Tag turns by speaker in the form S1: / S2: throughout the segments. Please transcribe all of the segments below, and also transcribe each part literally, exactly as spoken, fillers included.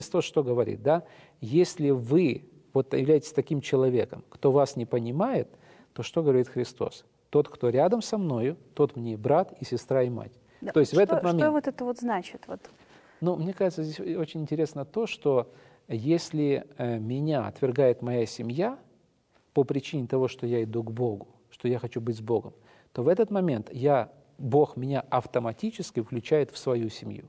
S1: Христос что говорит, да? Если вы вот являетесь таким человеком, кто вас не понимает, то что говорит Христос? Тот, кто рядом со мною, тот мне брат и сестра и мать.
S2: Да.
S1: То есть
S2: что,
S1: в этот момент...
S2: Что вот это вот значит? Вот.
S1: Ну, мне кажется, здесь очень интересно то, что если э, меня отвергает моя семья по причине того, что я иду к Богу, что я хочу быть с Богом, то в этот момент я, Бог меня автоматически включает в свою семью.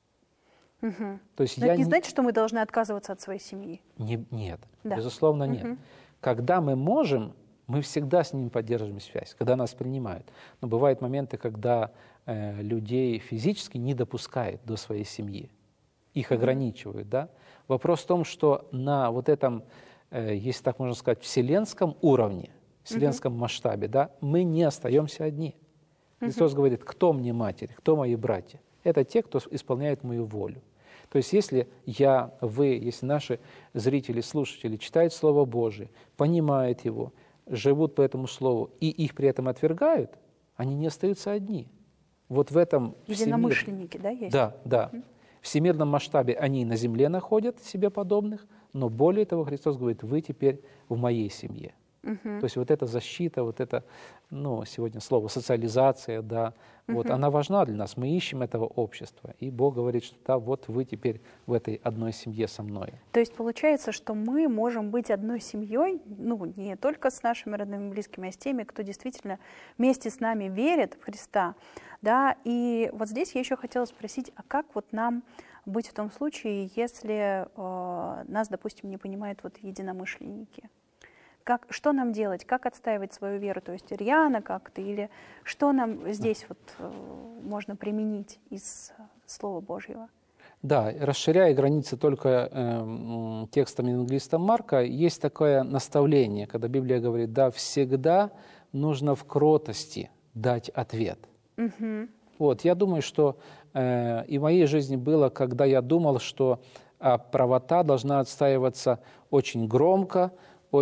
S2: Угу.
S1: То есть
S2: Но
S1: я
S2: это не
S1: не...
S2: значит, что мы должны отказываться от своей семьи?
S1: Не, нет,
S2: да.
S1: безусловно, нет.
S2: Угу.
S1: Когда мы можем, мы всегда с ними поддерживаем связь, когда нас принимают. Но бывают моменты, когда э, людей физически не допускают до своей семьи, их ограничивают. Да? Вопрос в том, что на вот этом, э, если так можно сказать, вселенском уровне, вселенском угу. масштабе, да, мы не остаемся одни. Христос угу. говорит, кто мне матери, кто мои братья? Это те, кто исполняет мою волю. То есть если я, вы, если наши зрители, слушатели читают Слово Божие, понимают его, живут по этому Слову и их при этом отвергают, они не остаются одни. Вот в этом
S2: единомышленники,
S1: всемир...
S2: да, есть?
S1: Да, да. Mm-hmm. В всемирном масштабе они на земле находят себе подобных, но более того, Христос говорит, вы теперь в моей семье. Uh-huh. То есть вот эта защита, вот это, ну, сегодня слово социализация, да, uh-huh. вот она важна для нас. Мы ищем этого общества, и Бог говорит, что да, вот вы теперь в этой одной семье со мной.
S2: То есть получается, что мы можем быть одной семьей, ну, не только с нашими родными, близкими, а с теми, кто действительно вместе с нами верит в Христа, да. И вот здесь я еще хотела спросить, а как вот нам быть в том случае, если э, нас, допустим, не понимают вот единомышленники? Как, что нам делать? Как отстаивать свою веру? То есть рьяно как-то? Или что нам здесь вот, э, можно применить из Слова Божьего?
S1: Да, расширяя границы только э, текстом евангелиста Марка, есть такое наставление, когда Библия говорит, да, всегда нужно в кротости дать ответ. Угу. Вот, я думаю, что э, и в моей жизни было, когда я думал, что э, правота должна отстаиваться очень громко,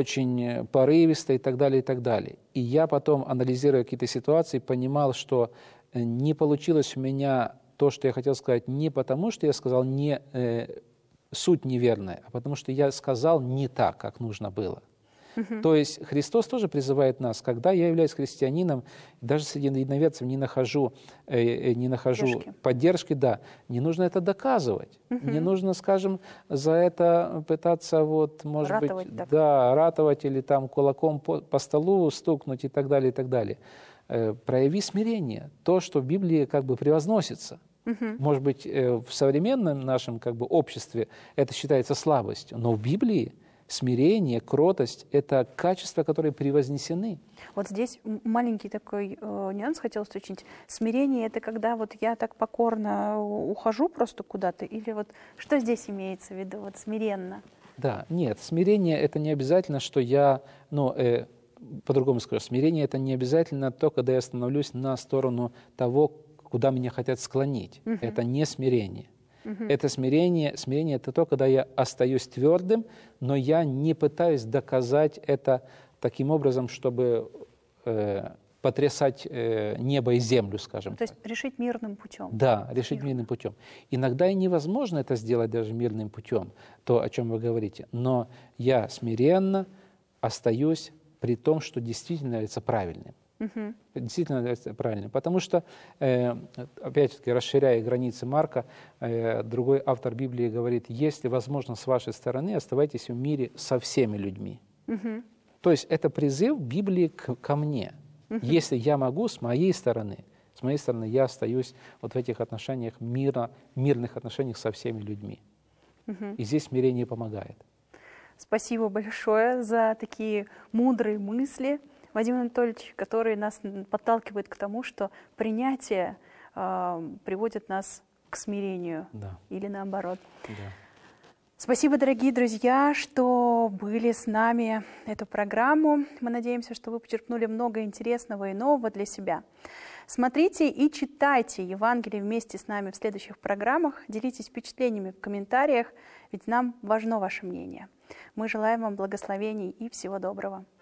S1: очень порывисто и так далее, и так далее. И я потом, анализируя какие-то ситуации, понимал, что не получилось у меня то, что я хотел сказать, не потому, что я сказал не, э, суть неверная, а потому что я сказал не так, как нужно было. Uh-huh. То есть Христос тоже призывает нас, когда я являюсь христианином, даже среди единоверцев не нахожу, э, не нахожу поддержки. поддержки, да, не нужно это доказывать, uh-huh. не нужно, скажем, за это пытаться, вот, может
S2: ратовать,
S1: быть,
S2: так.
S1: да, ратовать или там кулаком по, по столу стукнуть и так далее, и так далее. Э, прояви смирение, то, что в Библии как бы превозносится. Uh-huh. Может быть, э, в современном нашем как бы обществе это считается слабостью, но в Библии смирение, кротость – это качества, которые превознесены.
S2: Вот здесь маленький такой э, нюанс хотел уточнить. Смирение – это когда вот я так покорно ухожу просто куда-то? Или вот что здесь имеется в виду, вот смиренно?
S1: Да, нет, смирение – это не обязательно, что я, ну, э, по-другому скажу, смирение – это не обязательно то, когда я становлюсь на сторону того, куда меня хотят склонить. Uh-huh. Это не смирение. Uh-huh. Это смирение, смирение – это то, когда я остаюсь твердым, но я не пытаюсь доказать это таким образом, чтобы э, потрясать э, небо и землю, скажем
S2: ну, то
S1: так.
S2: есть решить мирным путем.
S1: Да, решить Мирно. мирным путем. Иногда и невозможно это сделать даже мирным путем, то, о чем вы говорите. Но я смиренно остаюсь при том, что действительно является правильным. Uh-huh. Действительно является правильным. Потому что, э, опять-таки, расширяя границы Марка, э, другой автор Библии говорит, если возможно с вашей стороны, оставайтесь в мире со всеми людьми. Uh-huh. То есть это призыв Библии к, ко мне. Uh-huh. Если я могу, с моей стороны, с моей стороны я остаюсь вот в этих отношениях, мира, мирных отношениях со всеми людьми. Uh-huh. И здесь смирение помогает.
S2: Спасибо большое за такие мудрые мысли, Вадим Анатольевич, которые нас подталкивают к тому, что принятие э, приводит нас к смирению, да. Или наоборот.
S1: Да.
S2: Спасибо, дорогие друзья, что были с нами эту программу. Мы надеемся, что вы почерпнули много интересного и нового для себя. Смотрите и читайте Евангелие вместе с нами в следующих программах. Делитесь впечатлениями в комментариях, ведь нам важно ваше мнение. Мы желаем вам благословений и всего доброго.